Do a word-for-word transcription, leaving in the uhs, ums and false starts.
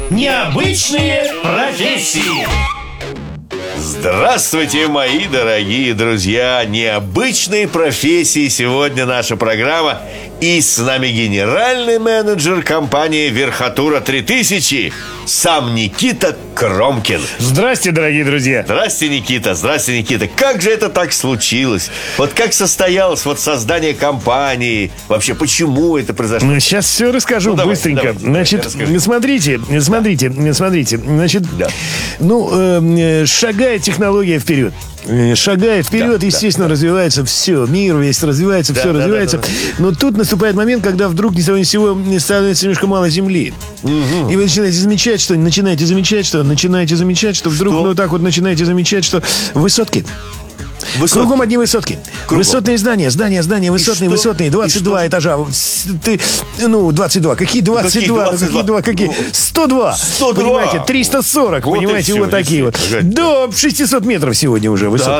Необычные профессии. Здравствуйте, мои дорогие друзья! Необычные профессии. Сегодня наша программа. И с нами генеральный менеджер компании «Верхотура три тысячи», сам Никита Кромкин. Здрасте, дорогие друзья. Здрасте, Никита, здрасте, Никита. Как же это так случилось? Вот как состоялось вот создание компании? Вообще, почему это произошло? Ну, сейчас все расскажу Ну, давай, быстренько. давай, Значит, расскажи. смотрите, смотрите, смотрите. Значит, Да. ну, э, шагает технология вперед. Э, Шагает вперед, Да, естественно, развивается все. Мир весь развивается, Да, все да, развивается. да, да, Но тут наступает момент, когда вдруг ни с того ни с сего не становится немножко мало земли. И вы начинаете замечать, что начинаете замечать, что начинаете замечать, что вдруг, Что? ну так вот начинаете замечать, что высотки. Высотки. Кругом одни высотки. Кругом. Высотные здания, здания, здания, высотные, что? высотные, И двадцать два что? этажа. С- Ты, ну, двадцать два. Какие двадцать два? Какие Ну, какие два? Какие? сто два. сто два. Понимаете, триста сорок. Вот и понимаете, всё, вот такие и вот. всё. До шестисот метров сегодня уже высотки.